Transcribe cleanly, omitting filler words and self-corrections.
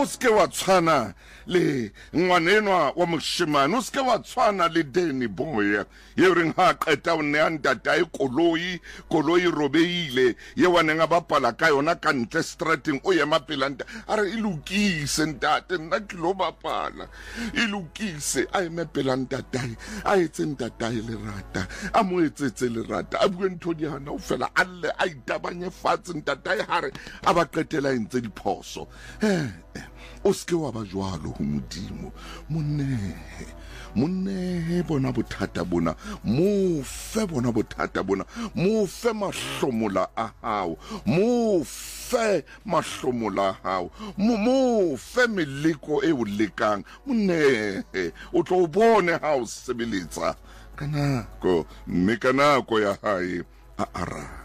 o ske wa tshwana le ngwanenwa wa moshimane, o ske wa tshwana le Danny Boy ye reng ha qeta o ne a ntata e koloi robeile ye wa neng a bapala ka yona ka ntle strating o ema pelanta a re ilukise ntate nna ke lo bapala ilukise a eme pelanta tae a etse ntatae lerata a mo etsetse lerata a bue ntho di hana o fela alle a itabanye fatshe ntatae hare a ba qetela entse diphoso o ske wa ba jwalo ho Modimo monnehe bona bothata bona mo fe bona bothata bona mo fe mahlomola a hao mo fe mahlomola a hao mo fe meleko e o lekang monnehe o tlo bone ha o sebeletsa kanako mme kanako ya hae a ara